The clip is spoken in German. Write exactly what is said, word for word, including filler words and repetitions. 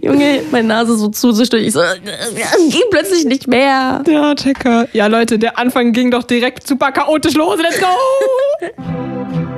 Junge, meine Nase so zu, so durch. Ich so, ging plötzlich nicht mehr. Ja, checker. Ja, Leute, der Anfang ging doch direkt super chaotisch los. Let's go!